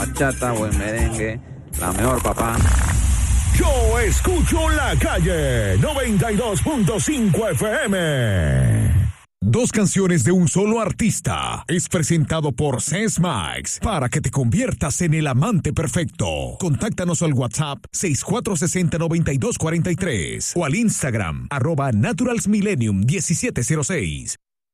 Bachata o en merengue, la mejor, papá. Yo escucho la calle 92.5 FM. Dos canciones de un solo artista. Es presentado por Ses Max para que te conviertas en el amante perfecto. Contáctanos al WhatsApp 6460-9243 o al Instagram @naturalsmillennium1706.